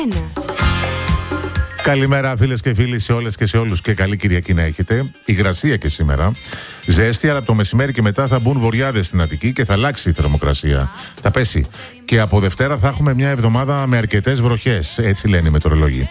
Καλημέρα φίλες και φίλοι σε όλες και σε όλους και καλή Κυριακή να έχετε. Υγρασία και σήμερα. Ζέστη, αλλά από το μεσημέρι και μετά θα μπουν βοριάδες στην Αττική και θα αλλάξει η θερμοκρασία. Θα πέσει. Και από Δευτέρα θα έχουμε μια εβδομάδα με αρκετές βροχές. Έτσι λένε οι μετεωρολόγοι.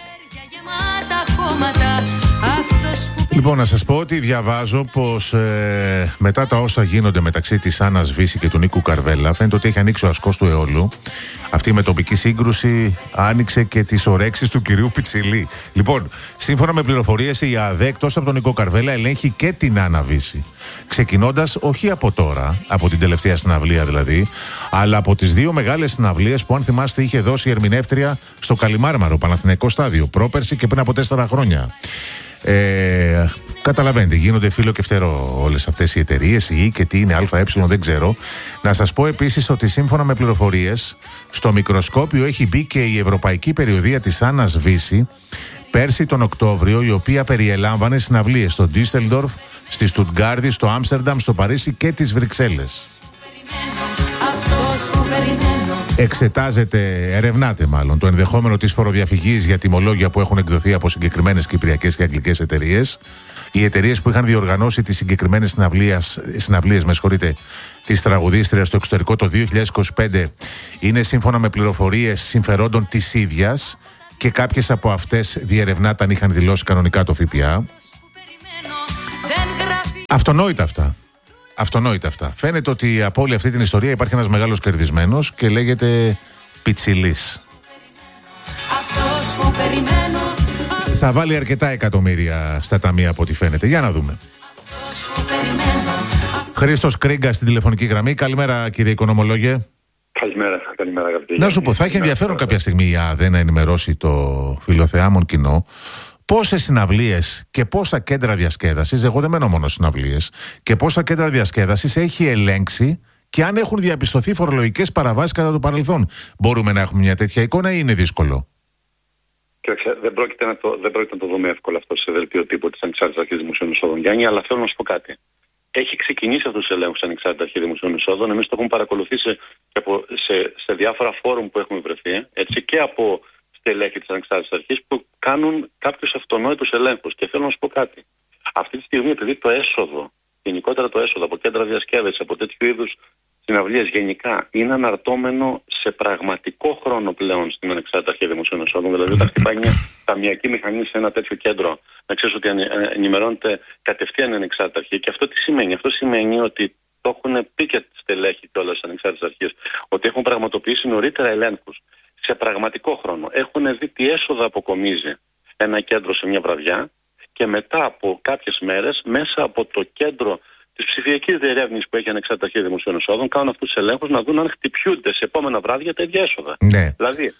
Λοιπόν, να σας πω ότι διαβάζω πως μετά τα όσα γίνονται μεταξύ της Άννας Βύση και του Νίκου Καρβέλα, φαίνεται ότι έχει ανοίξει ο ασκός του αιώλου. Αυτή η μετοπική σύγκρουση άνοιξε και τις ορέξεις του κυρίου Πιτσιλή. Λοιπόν, σύμφωνα με πληροφορίες, η ΑΔΕ εκτός από τον Νίκο Καρβέλα ελέγχει και την Άννα Βύση. Ξεκινώντας όχι από τώρα, από την τελευταία συναυλία δηλαδή, αλλά από τις δύο μεγάλες συναυλίες που, αν θυμάστε, είχε δώσει η ερμηνεύτρια στο Καλιμάρμαρο, Παναθηναϊκό στάδιο, πρόπερση και πριν από 4 χρόνια. Καταλαβαίνετε, γίνονται φύλλο και φτερό όλες αυτές οι εταιρείες, η και τι είναι ΑΕ, δεν ξέρω. Να σας πω επίσης ότι σύμφωνα με πληροφορίες, στο μικροσκόπιο έχει μπει και η ευρωπαϊκή περιοδεία της Άννας Βύση πέρσι τον Οκτώβριο, η οποία περιελάμβανε συναυλίες στο Ντίσσελντορφ, στη Στουτγκάρδη, στο Άμστερνταμ, στο Παρίσι και τις Βρυξέλλες. Ερευνάται μάλλον το ενδεχόμενο της φοροδιαφυγής για τιμολόγια που έχουν εκδοθεί από συγκεκριμένες κυπριακές και αγγλικές εταιρείες. Οι εταιρείες που είχαν διοργανώσει τις συγκεκριμένες συναυλίες, της τραγουδίστριας στο εξωτερικό το 2025, είναι σύμφωνα με πληροφορίες συμφερόντων της ίδιας και κάποιες από αυτές διερευνάται αν είχαν δηλώσει κανονικά το ΦΠΑ. Αυτονόητα αυτά. Φαίνεται ότι από όλη αυτή την ιστορία υπάρχει ένας μεγάλος κερδισμένος και λέγεται Πιτσιλής. Θα βάλει αρκετά εκατομμύρια στα ταμεία από ό,τι φαίνεται. Για να δούμε. Χρήστος Κρίγκα στην τηλεφωνική γραμμή. Καλημέρα, κύριε οικονομολόγε. Καλημέρα, αγαπητοί. Να σου πω, θα έχει ενδιαφέρον κάποια στιγμή η ΑΔΕ να ενημερώσει το φιλοθεάμον κοινό πόσες συναυλίες και πόσα κέντρα διασκέδασης, εγώ δεν μένω μόνο συναυλίες, και πόσα κέντρα διασκέδασης έχει ελέγξει και αν έχουν διαπιστωθεί φορολογικές παραβάσεις κατά το παρελθόν. Μπορούμε να έχουμε μια τέτοια εικόνα ή είναι δύσκολο? Κοίταξε, δεν πρόκειται να το δούμε εύκολα αυτό σε δελτίο τύπου της Ανεξάρτητης Αρχής Δημοσίων Εισόδων, Γιάννη, αλλά θέλω να σου πω κάτι. Έχει ξεκινήσει αυτούς τους ελέγχους της Ανεξάρτητης Αρχής Δημοσίων Εισόδων. Εμείς το έχουμε παρακολουθήσει σε διάφορα φόρουμ που έχουμε βρεθεί, έτσι, και από στελέχη της Ανεξάρτητης Αρχής που κάνουν κάποιους αυτονόητους ελέγχους. Και θέλω να σου πω κάτι. Αυτή τη στιγμή, επειδή το έσοδο, γενικότερα το έσοδο από κέντρα διασκέδασης, από τέτοιου είδους συναυλίες γενικά, είναι αναρτώμενο σε πραγματικό χρόνο πλέον στην Ανεξάρτητη Αρχή Δημοσίων Εισόδων. Δηλαδή, όταν χτυπάει μια ταμιακή μηχανή σε ένα τέτοιο κέντρο, να ξέρεις ότι ενημερώνεται κατευθείαν η Ανεξάρτητη Αρχή. Και αυτό τι σημαίνει? Αυτό σημαίνει ότι το έχουν πει και στελέχη κιόλας της Ανεξάρτητης Αρχής, ότι έχουν πραγματοποιήσει νωρίτερα ελέγχους σε πραγματικό χρόνο. Έχουν δει τι έσοδα αποκομίζει ένα κέντρο σε μια βραδιά και μετά από κάποιες μέρες, μέσα από το κέντρο της ψηφιακής διερεύνησης που έχει η Ανεξάρτητη Αρχή Δημοσίων Εισόδων, κάνουν αυτούς τους ελέγχους να δουν αν χτυπιούνται σε επόμενα βράδια τα ίδια έσοδα. Ναι. Δηλαδή,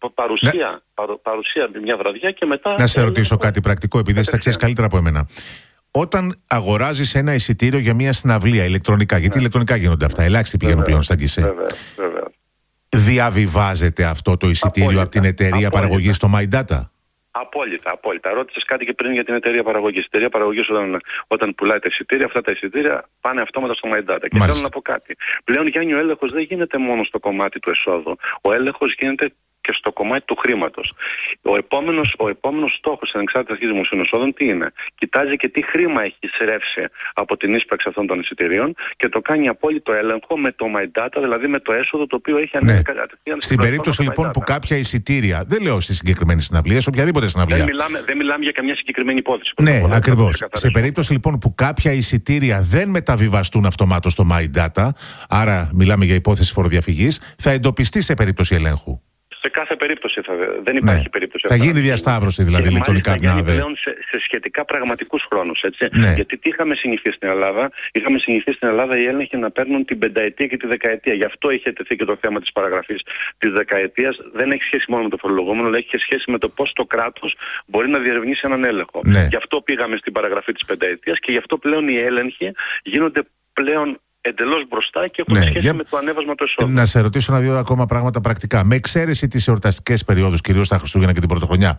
παρουσία μια βραδιά και μετά. Να σε ρωτήσω κάτι πρακτικό, επειδή εσύ τα ξέρεις καλύτερα από εμένα. Όταν αγοράζεις ένα εισιτήριο για μια συναυλία ηλεκτρονικά, γιατί ηλεκτρονικά γίνονται αυτά, ελάχιστοι πηγαίνουν πλέον στα γκισέ. Βέβαια. Διαβιβάζεται αυτό το εισιτήριο από την εταιρεία παραγωγής στο My Data? Απόλυτα. Ρώτησες κάτι και πριν για την εταιρεία παραγωγής. Η εταιρεία παραγωγής όταν πουλάει τα εισιτήρια, αυτά τα εισιτήρια πάνε αυτόματα στο My Data. Και θέλω να πω κάτι. Πλέον, Γιάννη, ο έλεγχος δεν γίνεται μόνο στο κομμάτι του εσόδου. Ο έλεγχος γίνεται και στο κομμάτι του χρήματος. Ο επόμενος στόχος της Ανεξάρτητης Αρχής Δημοσίων Εισόδων τι είναι? Κοιτάζει και τι χρήμα έχει συρρεύσει από την ίσπραξη αυτών των εισιτηρίων και το κάνει απόλυτο έλεγχο με το My Data, δηλαδή με το έσοδο το οποίο έχει ανέβει κατευθείαν. Στην περίπτωση λοιπόν που κάποια εισιτήρια, δεν λέω στη συγκεκριμένη συναυλία, σε οποιαδήποτε συναυλία. Δεν μιλάμε για καμιά συγκεκριμένη υπόθεση. Ναι, ακριβώς. Σε περίπτωση λοιπόν που κάποια εισιτήρια δεν μεταβιβαστούν αυτομάτως στο My Data, άρα μιλάμε για υπόθεση φοροδιαφυγής, θα εντοπιστεί σε περίπτωση ελέγχου. Σε κάθε περίπτωση δεν υπάρχει περίπτωση. Θα γίνει διασταύρωση δηλαδή ηλεκτρονικά την ΑΔΕ. Πλέον σε σχετικά πραγματικούς χρόνους. Γιατί τι είχαμε συνηθίσει στην Ελλάδα? Είχαμε συνηθίσει στην Ελλάδα οι έλεγχοι να παίρνουν την πενταετία και τη δεκαετία. Γι' αυτό είχε τεθεί και το θέμα της παραγραφής της δεκαετίας. Δεν έχει σχέση μόνο με το φορολογούμενο, αλλά έχει σχέση με το πώς το κράτος μπορεί να διερευνήσει έναν έλεγχο. Γι' αυτό πήγαμε στην παραγραφή της πενταετίας και γι' αυτό πλέον οι έλεγχοι γίνονται πλέον εντελώς μπροστά και έχουν σχέση με το ανέβασμα του εσόδου. Να σε ρωτήσω 1-2 ακόμα πράγματα πρακτικά. Με εξαίρεση τις εορταστικές περιόδους, κυρίως τα Χριστούγεννα και την Πρωτοχρονιά,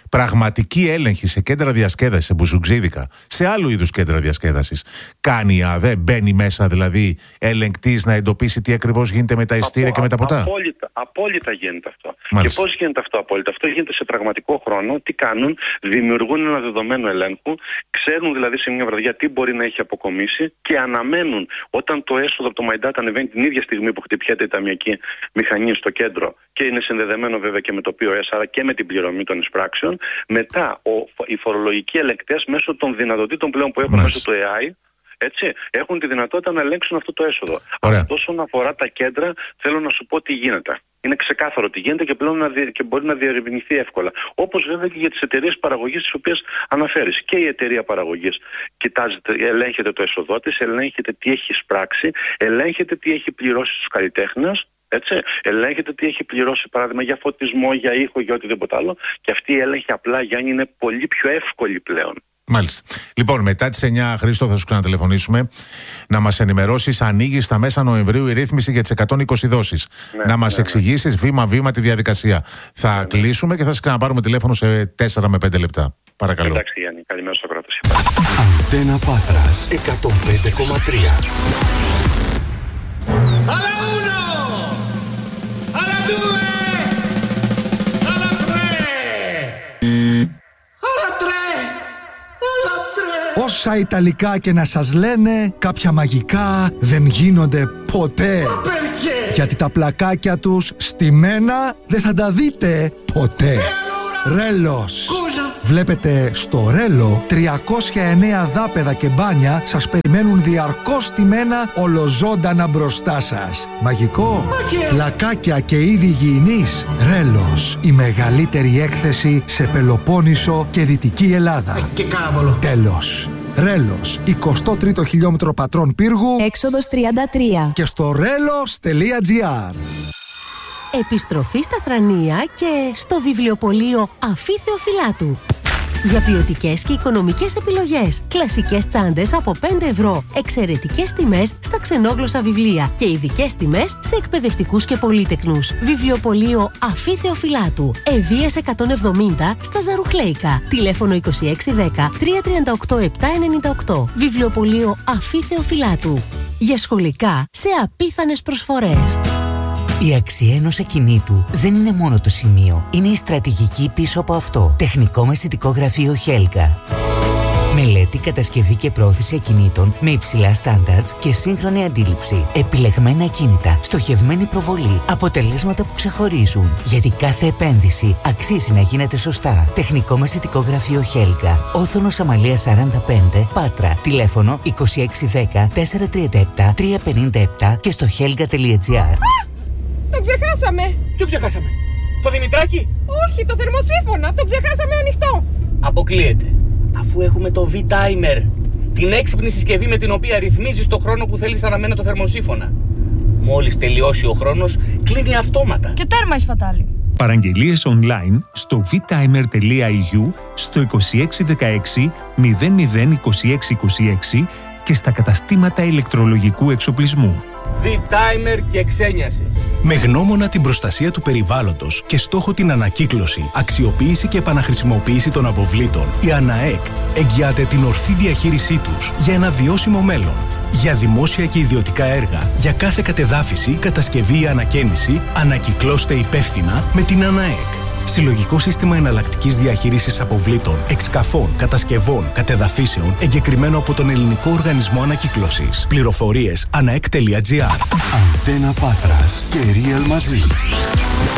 πραγματική έλεγχη σε κέντρα διασκέδασης, σε μπουζουξίδικα, σε άλλου είδους κέντρα διασκέδασης, κάνει η ΑΔΕ? Μπαίνει μέσα δηλαδή ελεγκτής να εντοπίσει τι ακριβώς γίνεται με τα ειστήρια και με τα ποτά? Απόλυτα γίνεται αυτό. Μάλιστα. Και πώς γίνεται αυτό απόλυτα? Αυτό γίνεται σε πραγματικό χρόνο. Τι κάνουν? Δημιουργούν ένα δεδομένο ελέγχου, ξέρουν δηλαδή σε μια βραδιά τι μπορεί να έχει αποκομίσει και αναμένουν όταν το έσοδο από το My Data ανεβαίνει την ίδια στιγμή που χτυπιέται η ταμιακή μηχανή στο κέντρο και είναι συνδεδεμένο βέβαια και με το POS, άρα και με την πληρωμή των εισπράξεων. Μετά οι φορολογικοί ελεγκτές μέσω των δυνατοτήτων πλέον που έχουν μέσω του AI, έτσι, έχουν τη δυνατότητα να ελέγξουν αυτό το έσοδο. Αλλά όσον αφορά τα κέντρα, θέλω να σου πω τι γίνεται. Είναι ξεκάθαρο τι γίνεται και πλέον και μπορεί να διερευνηθεί εύκολα. Όπως βέβαια και για τις εταιρείες παραγωγής τις οποίες αναφέρεις. Και η εταιρεία παραγωγής ελέγχεται το έσοδό της, ελέγχεται τι έχει εισπράξει, ελέγχεται τι έχει πληρώσει στους καλλιτέχνες. Έτσι, ελέγχεται τι έχει πληρώσει παράδειγμα για φωτισμό, για ήχο, για οτιδήποτε άλλο. Και αυτή η έλεγχη απλά, Γιάννη, είναι πολύ πιο εύκολη πλέον. Μάλιστα. Λοιπόν, μετά τις 9, Χρήστο, θα σου ξανατηλεφωνήσουμε να μας ενημερώσεις. Ανοίγει στα μέσα Νοεμβρίου η ρύθμιση για τις 120 δόσεις. Να μας εξηγήσεις βήμα-βήμα τη διαδικασία. Θα κλείσουμε και θα σας ξαναπάρουμε τηλέφωνο σε 4 με 5 λεπτά. Παρακαλώ. Εντάξει, Γιάννη, καλημέρα στο κράτος. Αντένα Πάτρας 105,3. Όσα Ιταλικά και να σας λένε, κάποια μαγικά δεν γίνονται ποτέ. Γιατί τα πλακάκια τους στημένα δεν θα τα δείτε ποτέ. Ρέλος. Βλέπετε στο Ρέλο 309 δάπεδα και μπάνια σας περιμένουν διαρκώς στημένα ολοζώντανα μπροστά σας. Μαγικό. Πλακάκια και είδη υγιεινής. Ρέλος. Η μεγαλύτερη έκθεση σε Πελοπόννησο και Δυτική Ελλάδα. Και Κάραβολο. Τέλος. Ρέλος, 23ο χιλιόμετρο Πατρών Πύργου, έξοδος 33. Και στο relos.gr. Επιστροφή στα Θρανία και στο βιβλιοπωλείο Αφή Θεοφυλάτου. Για ποιοτικές και οικονομικές επιλογές. Κλασικές τσάντες από 5 ευρώ. Εξαιρετικές τιμές στα ξενόγλωσσα βιβλία. Και ειδικές τιμές σε εκπαιδευτικούς και πολύτεκνους. Βιβλιοπωλείο Αφή Θεοφυλάτου. Ευβίας 170 στα Ζαρουχλέικα. Τηλέφωνο 2610 338 798. Βιβλιοπωλείο Αφή Θεοφυλάτου. Για σχολικά σε απίθανες προσφορές. Η αξία ενός ακινήτου δεν είναι μόνο το σημείο, είναι η στρατηγική πίσω από αυτό. Τεχνικό μεσητικό γραφείο Helga. Μελέτη, κατασκευή και πρόθεση ακινήτων με υψηλά στάνταρτς και σύγχρονη αντίληψη. Επιλεγμένα ακίνητα, στοχευμένη προβολή, αποτελέσματα που ξεχωρίζουν. Γιατί κάθε επένδυση αξίζει να γίνεται σωστά. Τεχνικό μεσητικό γραφείο Helga. Όθωνος Αμαλίας 45, Πάτρα. Τηλέφωνο 2610 437 357 και στο helga.gr. Το ξεχάσαμε! Ποιο ξεχάσαμε? Το Δημητράκη? Όχι, το θερμοσύφωνα! Το ξεχάσαμε ανοιχτό! Αποκλείεται. Αφού έχουμε το V-Timer, την έξυπνη συσκευή με την οποία ρυθμίζεις το χρόνο που θέλεις να μένει το θερμοσύφωνα. Μόλις τελειώσει ο χρόνος, κλείνει αυτόματα. Και τέρμα η σπατάλη. Παραγγελίες online στο vtimer.eu, στο 2616 002626 και στα καταστήματα ηλεκτρολογικού εξοπλισμού. V-Timer και ξένιασης. Με γνώμονα την προστασία του περιβάλλοντος και στόχο την ανακύκλωση, αξιοποίηση και επαναχρησιμοποίηση των αποβλήτων, η ΑΝΑΕΚ εγγυάται την ορθή διαχείρισή τους για ένα βιώσιμο μέλλον. Για δημόσια και ιδιωτικά έργα, για κάθε κατεδάφιση, κατασκευή ή ανακαίνιση, ανακυκλώστε υπεύθυνα με την ΑΝΑΕΚ. Συλλογικό σύστημα εναλλακτικής διαχείρισης αποβλήτων, εξκαφών, κατασκευών, κατεδαφίσεων, εγκεκριμένο από τον Ελληνικό Οργανισμό Ανακύκλωσης. Πληροφορίες anaek.gr. Αντένα Πάτρας και Real μαζί.